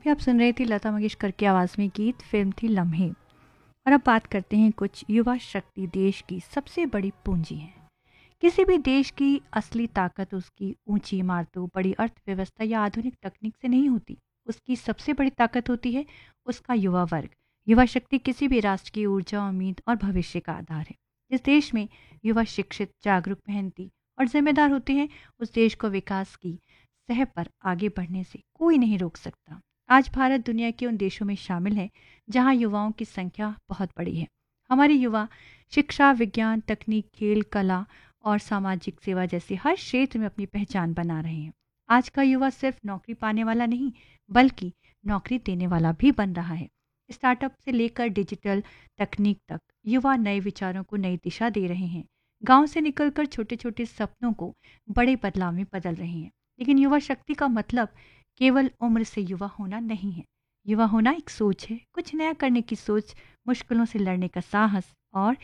अभी आप सुन रहे थे लता मंगेशकर की आवाज़ में गीत, फिल्म थी लम्हे। और अब बात करते हैं कुछ युवा शक्ति देश की सबसे बड़ी पूंजी है। किसी भी देश की असली ताकत उसकी ऊंची इमारतों, बड़ी अर्थव्यवस्था या आधुनिक तकनीक से नहीं होती। उसकी सबसे बड़ी ताकत होती है उसका युवा वर्ग। युवा शक्ति किसी भी राष्ट्र की ऊर्जा, उम्मीद और भविष्य का आधार है। जिस देश में युवा शिक्षित, जागरूक, मेहनती और जिम्मेदार होते हैं, उस देश को विकास की सह पर आगे बढ़ने से कोई नहीं रोक सकता। आज भारत दुनिया के उन देशों में शामिल है जहां युवाओं की संख्या बहुत बड़ी है। हमारे युवा शिक्षा, विज्ञान, तकनीक, खेल, कला और सामाजिक सेवा जैसे हर क्षेत्र में अपनी पहचान बना रहे हैं। आज का युवा सिर्फ नौकरी पाने वाला नहीं, बल्कि नौकरी देने वाला भी बन रहा है। स्टार्टअप से लेकर डिजिटल तकनीक तक युवा नए विचारों को नई दिशा दे रहे हैं। गांव से निकलकर छोटे छोटे सपनों को बड़े बदलाव में बदल रहे हैं। लेकिन युवा शक्ति का मतलब केवल उम्र से युवा होना नहीं है। युवा होना एक सोच है, कुछ नया करने की सोच, मुश्किलों से लड़ने का साहस और